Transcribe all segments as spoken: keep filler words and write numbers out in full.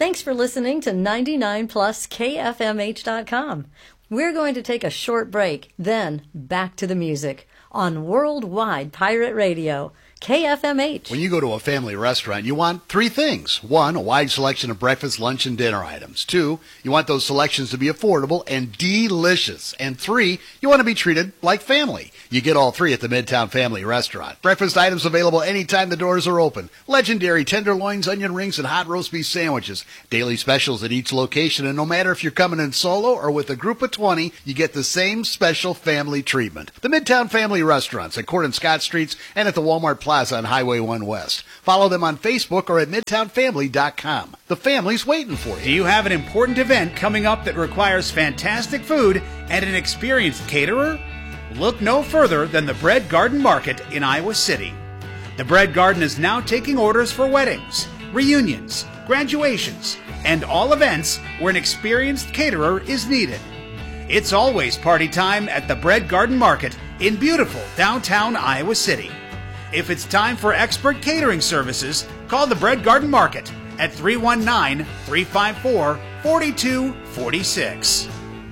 Thanks for listening to ninety-nine plus K F M H dot com. We're going to take a short break, then back to the music on Worldwide Pirate Radio, K F M H. When you go to a family restaurant, you want three things. One, a wide selection of breakfast, lunch, and dinner items. Two, you want those selections to be affordable and delicious. And three, you want to be treated like family. You get all three at the Midtown Family Restaurant. Breakfast items available anytime the doors are open. Legendary tenderloins, onion rings, and hot roast beef sandwiches. Daily specials at each location, and no matter if you're coming in solo or with a group of twenty, you get the same special family treatment. The Midtown Family Restaurants at Court and Scott Streets and at the Walmart Plaza on Highway one West. Follow them on Facebook or at midtown family dot com. The family's waiting for you. Do you have an important event coming up that requires fantastic food and an experienced caterer? Look no further than the Bread Garden Market in Iowa City. The Bread Garden is now taking orders for weddings, reunions, graduations, and all events where an experienced caterer is needed. It's always party time at the Bread Garden Market in beautiful downtown Iowa City. If it's time for expert catering services, call the Bread Garden Market at three one nine, three five four, four two four six.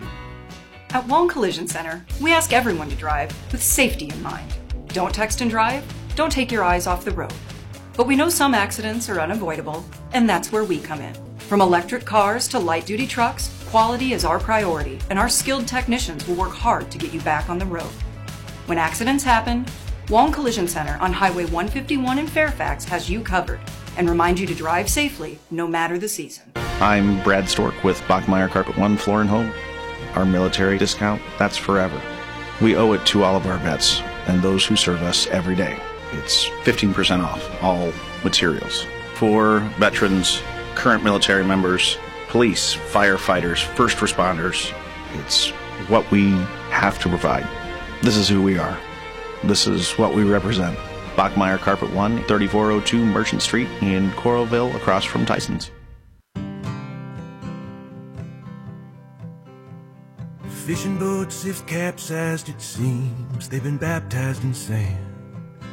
At Wong Collision Center, we ask everyone to drive with safety in mind. Don't text and drive, don't take your eyes off the road. But we know some accidents are unavoidable, and that's where we come in. From electric cars to light-duty trucks, quality is our priority, and our skilled technicians will work hard to get you back on the road. When accidents happen, Wong Collision Center on Highway one fifty-one in Fairfax has you covered and remind you to drive safely no matter the season. I'm Brad Stork with Bachmeyer Carpet One Floor and Home. Our military discount, that's forever. We owe it to all of our vets and those who serve us every day. It's fifteen percent off all materials. For veterans, current military members, police, firefighters, first responders, it's what we have to provide. This is who we are. This is what we represent. Bachmeyer Carpet One, thirty-four oh two Merchant Street in Coralville, across from Tyson's. Fishing boats have capsized, it seems. They've been baptized in sand.